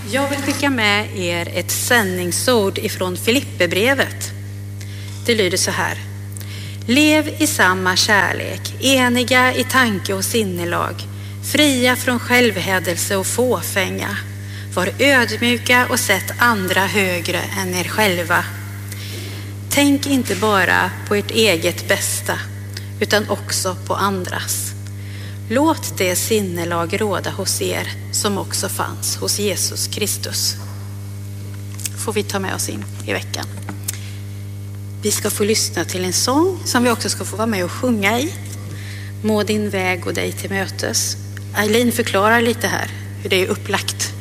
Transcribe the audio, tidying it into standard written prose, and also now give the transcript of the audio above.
Jag vill skicka med er ett sändningsord ifrån Filipperbrevet. Det lyder så här: Lev i samma kärlek, eniga i tanke och sinnelag, fria från självhädelse och fåfänga. Var ödmjuka och sätt andra högre än er själva. Tänk inte bara på ert eget bästa, utan också på andras. Låt det sinnelag råda hos er som också fanns hos Jesus Kristus. Får vi ta med oss in i veckan. Vi ska få lyssna till en sång som vi också ska få vara med och sjunga i. Må din väg och dig till mötes. Eileen förklarar lite här hur det är upplagt.